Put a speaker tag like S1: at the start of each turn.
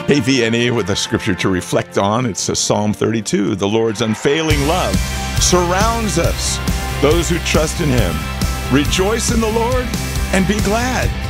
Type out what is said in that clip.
S1: Hey, VNE, with a scripture to reflect on. It's Psalm 32. The Lord's unfailing love surrounds us, those who trust in him. Rejoice in the Lord and be glad.